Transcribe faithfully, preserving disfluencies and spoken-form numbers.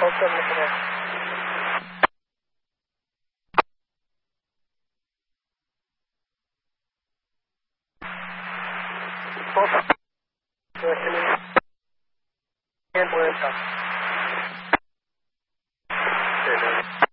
twelve seven looking at. twelve seven. And we're in touch. Okay, man.